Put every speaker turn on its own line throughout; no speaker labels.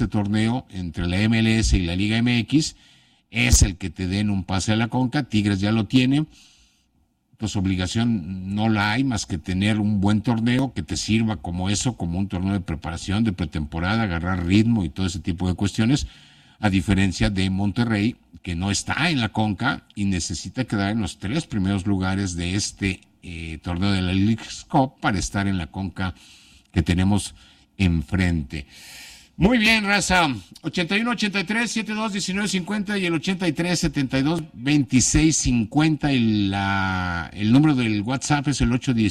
este torneo entre la MLS y la Liga MX es el que te den un pase a la Conca. Tigres ya lo tiene, pues obligación no la hay más que tener un buen torneo que te sirva como eso, como un torneo de preparación, de pretemporada, agarrar ritmo y todo ese tipo de cuestiones, a diferencia de Monterrey, que no está en la Conca y necesita quedar en los 3 primeros lugares de este torneo de la Leagues Cup para estar en la Conca que tenemos enfrente. Muy bien, raza. 81-83-72-19-50 y el 83-72-26-50. El número del WhatsApp es el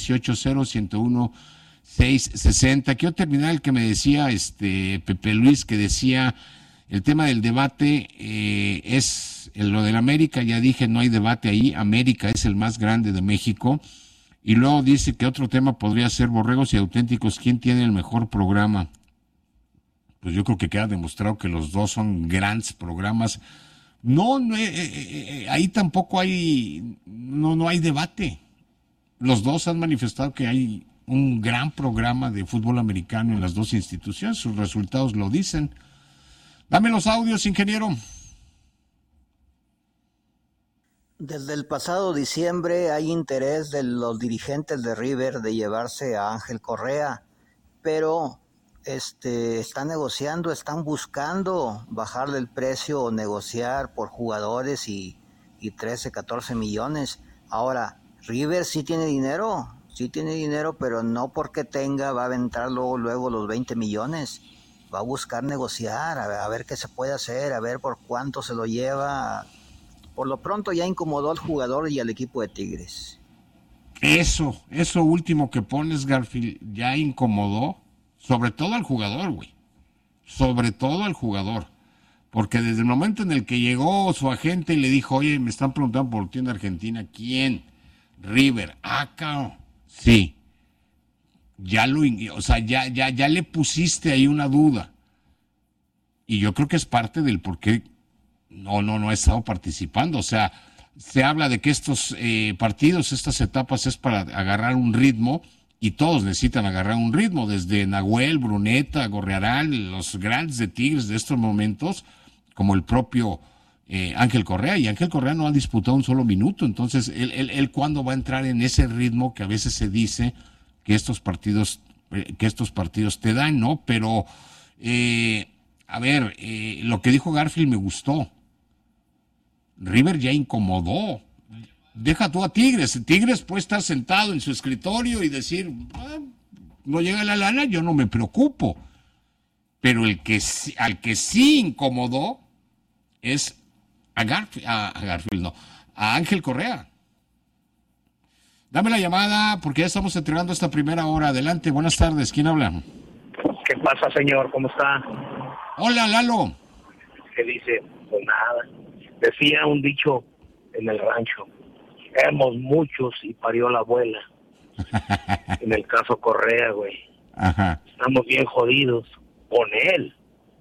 818-0-101-660. Quiero terminar el que me decía Pepe Luis, que decía el tema del debate es lo del América. Ya dije, no hay debate ahí. América es el más grande de México. Y luego dice que otro tema podría ser Borregos y Auténticos. ¿Quién tiene el mejor programa? Pues yo creo que queda demostrado que los dos son grandes programas. No, ahí tampoco hay, no hay debate. Los dos han manifestado que hay un gran programa de fútbol americano en las dos instituciones. Sus resultados lo dicen. Dame los audios, ingeniero.
Desde el pasado diciembre hay interés de los dirigentes de River de llevarse a Ángel Correa, pero están negociando, están buscando bajarle el precio o negociar por jugadores y 13, 14 millones. Ahora, River sí tiene dinero, pero no porque tenga va a aventar luego los 20 millones. Va a buscar negociar, a ver qué se puede hacer, a ver por cuánto se lo lleva. Por lo pronto ya incomodó al jugador y al equipo de Tigres.
Eso último que pones, Garfield, ya incomodó, sobre todo al jugador, güey. Sobre todo al jugador. Porque desde el momento en el que llegó su agente y le dijo, oye, me están preguntando por ti en Argentina, ¿quién? River. Cabrón. Sí. Ya ya le pusiste ahí una duda. Y yo creo que es parte del por qué no ha estado participando. O sea, se habla de que estos partidos, estas etapas es para agarrar un ritmo y todos necesitan agarrar un ritmo, desde Nahuel, Bruneta, Gorrearán, los grandes de Tigres de estos momentos, como el propio Ángel Correa, y Ángel Correa no ha disputado un solo minuto. Entonces, él cuándo va a entrar en ese ritmo que a veces se dice que estos partidos te dan, ¿no? Pero, lo que dijo Garfield me gustó. River ya incomodó. Deja tú a Tigres. Tigres puede estar sentado en su escritorio y decir, no llega la lana, yo no me preocupo. Pero al que sí incomodó es a Ángel Correa. Dame la llamada porque ya estamos entregando esta primera hora. Adelante, buenas tardes. ¿Quién habla?
¿Qué pasa, señor? ¿Cómo está?
Hola, Lalo.
¿Qué dice? Pues nada. Decía un dicho en el rancho, éramos muchos y parió la abuela. En el caso Correa, güey.
Ajá.
Estamos bien jodidos con él.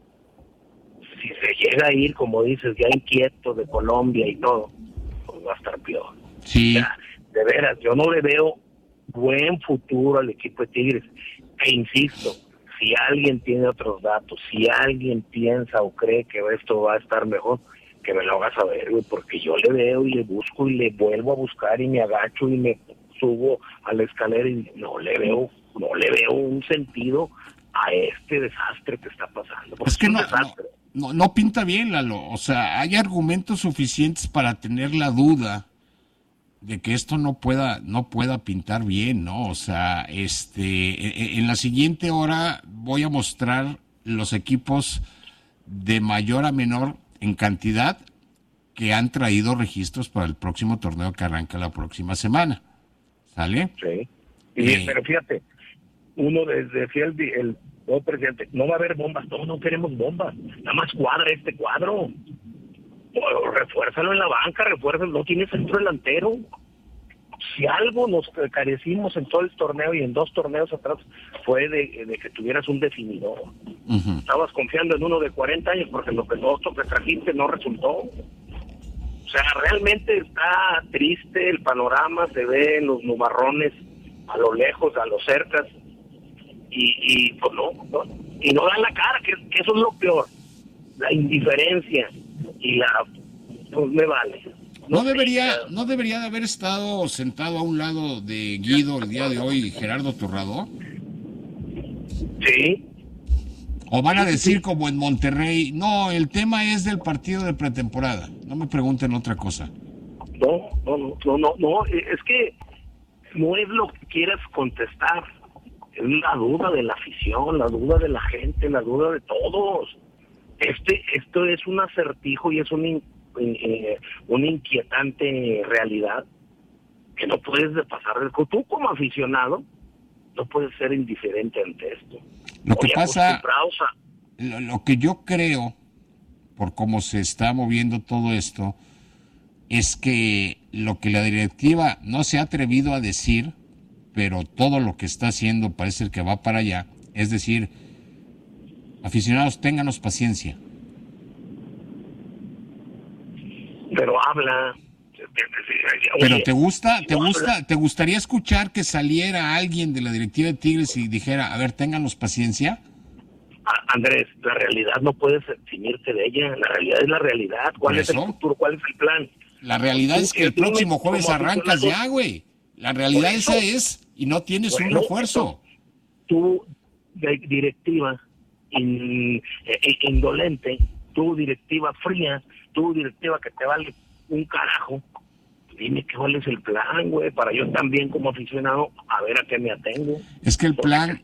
Si se llega a ir, como dices, ya inquieto de Colombia y todo, pues va a estar peor.
Sí.
O sea, de veras, yo no le veo buen futuro al equipo de Tigres. E insisto, si alguien tiene otros datos, si alguien piensa o cree que esto va a estar mejor, que me lo haga saber, güey, porque yo le veo y le busco y le vuelvo a buscar y me agacho y me subo a la escalera y no le veo un sentido a este desastre que está pasando.
Es que no pinta bien, Lalo. O sea, hay argumentos suficientes para tener la duda de que esto no pueda pintar bien, ¿no? O sea, en la siguiente hora voy a mostrar los equipos de mayor a menor en cantidad que han traído registros para el próximo torneo que arranca la próxima semana. ¿Sale?
Sí. Pero fíjate, uno decía el presidente, no va a haber bombas, no queremos bombas, nada más cuadra este cuadro. Refuérzalo en la banca, no tiene centro delantero. Si algo nos carecimos en todo el torneo y en 2 torneos atrás fue de que tuvieras un definidor. Uh-huh. Estabas confiando en uno de 40 años porque lo que trajiste no resultó. O sea, realmente está triste el panorama, se ven los nubarrones a lo lejos, a lo cercas, y pues no, y no dan la cara, que eso es lo peor, la indiferencia y pues me vale.
¿No debería de haber estado sentado a un lado de Guido el día de hoy Gerardo Torrado?
Sí.
¿O van a decir como en Monterrey, no, el tema es del partido de pretemporada? No me pregunten otra cosa.
No, es que no es lo que quieras contestar, es la duda de la afición, la duda de la gente, la duda de todos. Esto es un acertijo y es una inquietante realidad que no puedes pasar. Tú como aficionado no puedes ser indiferente ante esto.
Lo que pasa, lo que yo creo, por cómo se está moviendo todo esto, es que lo que la directiva no se ha atrevido a decir, pero todo lo que está haciendo parece que va para allá, es decir, aficionados, ténganos paciencia.
Pero habla.
Pero ¿te gustaría escuchar que saliera alguien de la directiva de Tigres y dijera, a ver, ténganos paciencia?
Andrés, la realidad no puedes eximirte de ella, la realidad es la realidad. ¿Cuál es el futuro? ¿Cuál es el plan?
La realidad es que el próximo jueves arrancas ya, güey. La realidad esa es, y no tienes un refuerzo.
Tu directiva indolente, tu directiva fría, tu directiva que te vale un carajo, dime cuál es el plan, güey, para yo también como aficionado a ver a qué me atengo.
Es que el plan,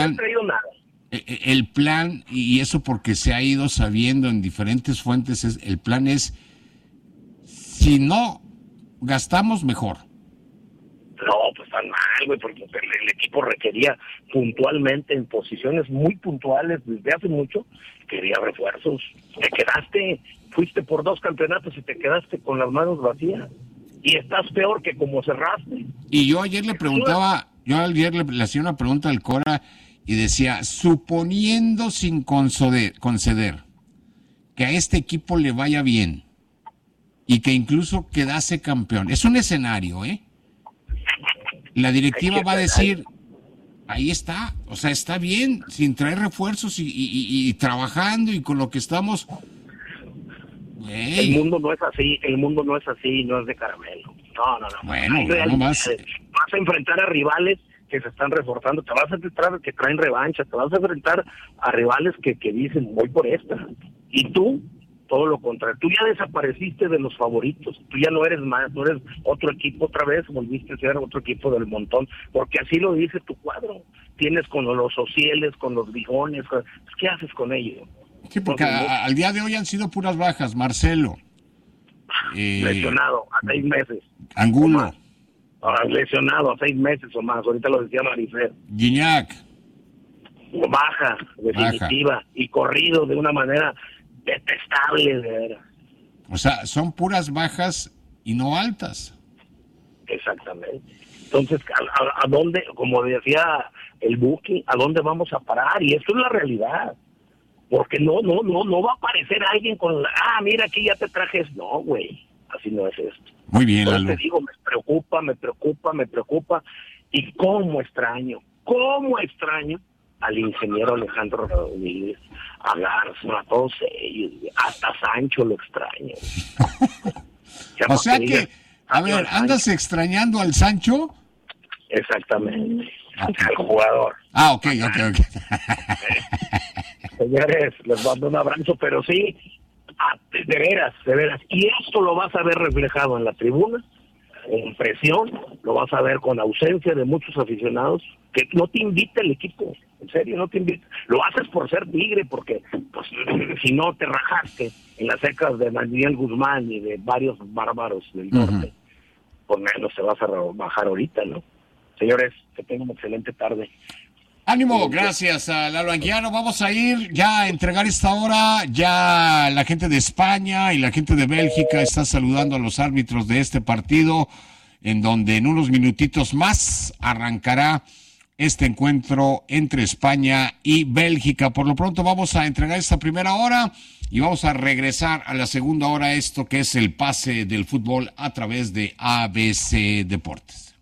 y eso porque se ha ido sabiendo en diferentes fuentes, el plan es, si no gastamos, mejor.
No, pues tan mal, güey, porque el equipo requería puntualmente, en posiciones muy puntuales, desde hace mucho, quería refuerzos. Te quedaste, fuiste por 2 campeonatos y te quedaste con las manos vacías. Y estás peor que como cerraste.
Y yo ayer le hacía una pregunta al Cora y decía, suponiendo sin conceder que a este equipo le vaya bien y que incluso quedase campeón, es un escenario, ¿eh? La directiva va a decir, ahí está, o sea, está bien, sin traer refuerzos y trabajando y con lo que estamos.
El mundo no es así, no es de caramelo. No.
Bueno, vas
a enfrentar a rivales que se están reforzando, te vas a enfrentar que traen revancha, te vas a enfrentar a rivales que dicen, voy por esta. Y tú, todo lo contrario, tú ya desapareciste de los favoritos, tú ya no eres más, no eres otro equipo otra vez, volviste a ser otro equipo del montón, porque así lo dice tu cuadro. Tienes con los Ocieles, con los Bijones, ¿qué haces con ellos?
Sí, porque al día de hoy han sido puras bajas. Marcelo.
Lesionado a 6 meses.
Angulo.
Lesionado a 6 meses o más. Ahorita lo decía Marifer.
Guiñac.
Baja, definitiva. Y corrido de una manera detestable, de veras.
O sea, son puras bajas y no altas.
Exactamente. Entonces, ¿a dónde, como decía el Buki, a dónde vamos a parar? Y esto es la realidad. Porque no va a aparecer alguien con mira, aquí ya te trajes. No, güey, así no es esto.
Muy bien, Lalo.
Te digo, me preocupa. Y cómo extraño al ingeniero Alejandro Rodríguez, a Garza, a todos ellos, hasta Sancho lo extraño.
O sea que, a ver, ¿andas extrañando al Sancho?
Exactamente, al jugador.
Ok.
Señores, les mando un abrazo, pero sí, de veras. Y esto lo vas a ver reflejado en la tribuna, en presión, lo vas a ver con ausencia de muchos aficionados, que no te invita el equipo, en serio, no te invita. Lo haces por ser Tigre, porque pues si no te rajaste en las secas de Daniel Guzmán y de varios bárbaros del norte, pues menos te vas a bajar ahorita, ¿no? Señores, que tengan una excelente tarde.
Ánimo, gracias a Lalo Anguiano. Vamos a ir ya a entregar esta hora. Ya la gente de España y la gente de Bélgica está saludando a los árbitros de este partido, en donde en unos minutitos más arrancará este encuentro entre España y Bélgica. Por lo pronto vamos a entregar esta primera hora y vamos a regresar a la segunda hora, esto que es el pase del fútbol a través de ABC Deportes.